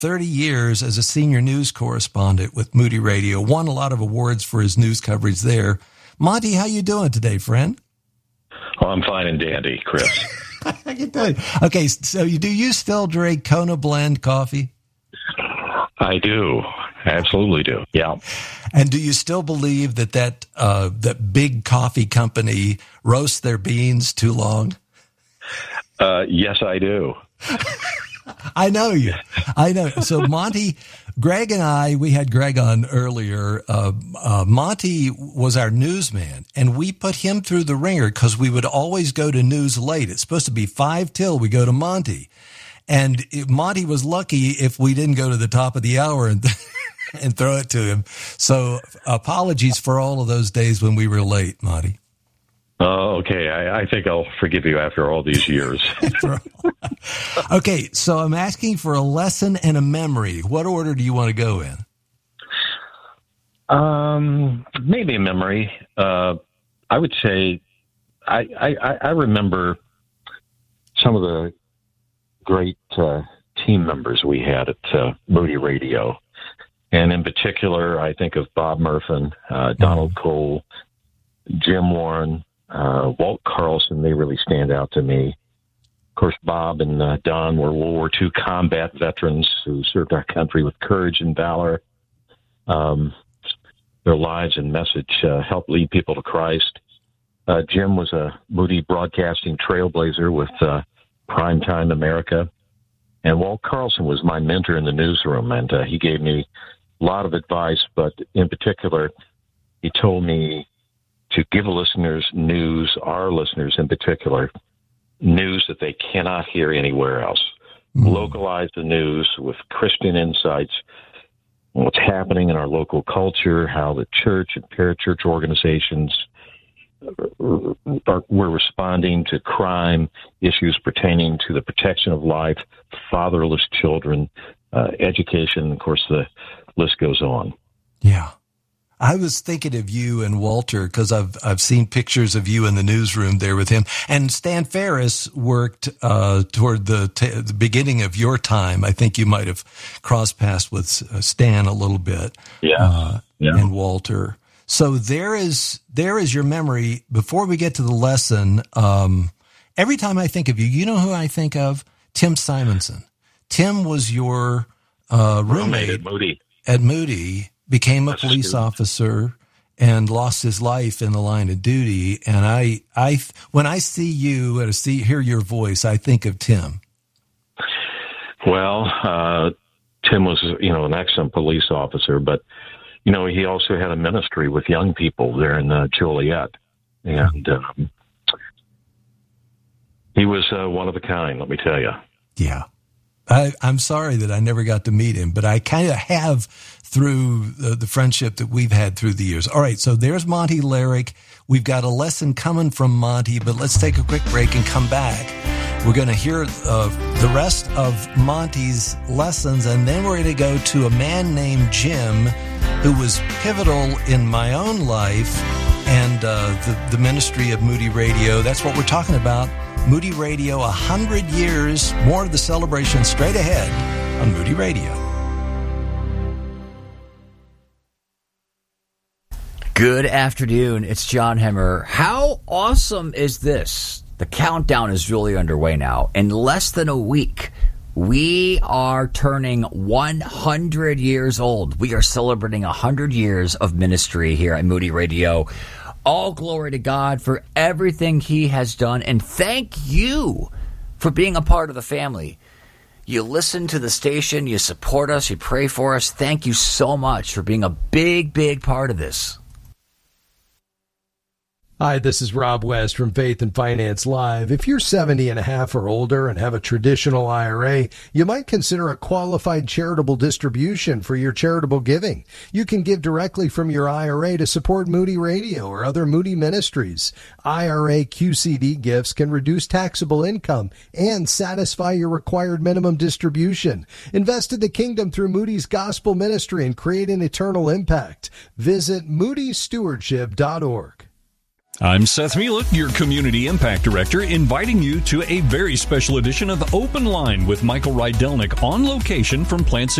30 years as a senior news correspondent with Moody Radio. Won a lot of awards for his news coverage there. Monty, how you doing today, friend? Oh, I'm fine and dandy, Chris. I can tell you. Okay, so do you still drink Kona Blend coffee? I do. I absolutely do. Yeah. And do you still believe that big coffee company roasts their beans too long? Yes, I do. I know you. I know. So Monty, Greg and I, we had Greg on earlier. Monty was our newsman, and we put him through the ringer because we would always go to news late. It's supposed to be 5 till we go to Monty. And Monty was lucky if we didn't go to the top of the hour and throw it to him. So apologies for all of those days when we were late, Monty. Oh, okay. I think I'll forgive you after all these years. Okay, so I'm asking for a lesson and a memory. What order do you want to go in? Maybe a memory. I would say I remember some of the great team members we had at Moody Radio. And in particular, I think of Bob Murphin, Donald Cole, Jim Warren, Walt Carlson. They really stand out to me. Of course, Bob and Don were World War II combat veterans who served our country with courage and valor. Their lives and message helped lead people to Christ. Jim was a Moody broadcasting trailblazer with Primetime America. And Walt Carlson was my mentor in the newsroom, and he gave me a lot of advice, but in particular, he told me to give listeners news, our listeners in particular, news that they cannot hear anywhere else. Mm-hmm. Localize the news with Christian insights, what's happening in our local culture, how the church and parachurch organizations we're responding to crime, issues pertaining to the protection of life, fatherless children, education. Of course, the list goes on. Yeah. I was thinking of you and Walter because I've seen pictures of you in the newsroom there with him. And Stan Ferris worked toward the beginning of your time. I think you might have crossed paths with Stan a little bit. Yeah. And Walter. So there is your memory. Before we get to the lesson, every time I think of you, you know who I think of? Tim Simonson. Tim was your roommate at Moody, became a police officer and lost his life in the line of duty. And I when I see you and hear your voice, I think of Tim. Well, Tim was, an excellent police officer, but he also had a ministry with young people there in Joliet, and he was one of a kind, let me tell you. Yeah. I'm sorry that I never got to meet him, but I kind of have through the friendship that we've had through the years. All right, so there's Monty Larrick. We've got a lesson coming from Monty, but let's take a quick break and come back. We're going to hear the rest of Monty's lessons, and then we're going to go to a man named Jim who was pivotal in my own life and the ministry of Moody Radio. That's what we're talking about. Moody Radio, 100 years, more of the celebration straight ahead on Moody Radio. Good afternoon, it's John Hemmer. How awesome is this? The countdown is really underway now. In less than a week, we are turning 100 years old. We are celebrating 100 years of ministry here at Moody Radio. All glory to God for everything He has done, and thank you for being a part of the family. You listen to the station, you support us, you pray for us. Thank you so much for being a big, big part of this. Hi, this is Rob West from Faith and Finance Live. If you're 70 and a half or older and have a traditional IRA, you might consider a qualified charitable distribution for your charitable giving. You can give directly from your IRA to support Moody Radio or other Moody ministries. IRA QCD gifts can reduce taxable income and satisfy your required minimum distribution. Invest in the kingdom through Moody's gospel ministry and create an eternal impact. Visit moodystewardship.org. I'm Seth Mielit, your Community Impact Director, inviting you to a very special edition of Open Line with Michael Rydelnik on location from Plant City